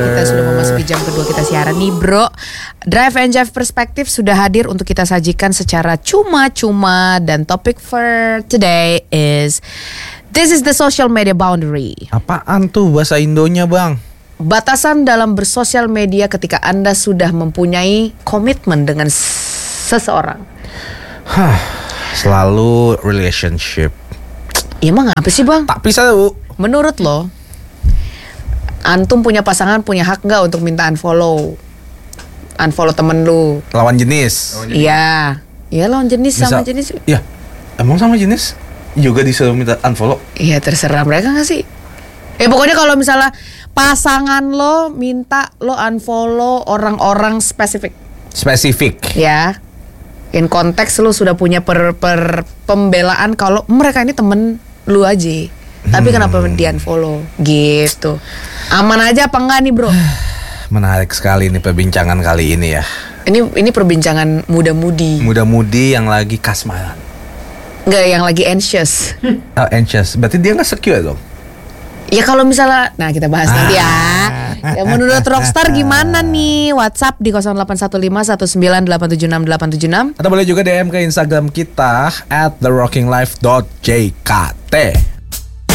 Kita sudah memasuki jam kedua kita siaran nih bro. Drive and Jive Perspektif sudah hadir untuk kita sajikan secara cuma-cuma. Dan topik for today is this is the social media boundary. Apaan tuh bahasa Indonya bang? Batasan dalam bersosial media ketika Anda sudah mempunyai komitmen dengan seseorang. Selalu relationship. Ya emang apa sih bang? Tak bisa tuh. Menurut lo, antum punya pasangan punya hak nggak untuk minta unfollow temen lu? Lawan jenis. Iya, iya lawan jenis sama jenis. Ya, emang sama jenis juga disuruh minta unfollow? Iya terserah mereka nggak sih? Pokoknya kalau misalnya pasangan lo minta lo unfollow orang-orang spesifik. Ya, in konteks lo sudah punya pembelaan kalau mereka ini temen lu aja. Tapi kenapa di unfollow gitu? Aman aja apa enggak nih bro? Menarik sekali nih perbincangan kali ini ya. Ini perbincangan muda-mudi yang lagi kasmaran. Enggak, yang lagi anxious. Oh, anxious. Berarti dia gak secure dong? Ya kalau misalnya, nah kita bahas nanti ya. Ya menurut Rockstar gimana nih? WhatsApp di 081519876876. Atau boleh juga DM ke Instagram kita @therockinglife.jkt.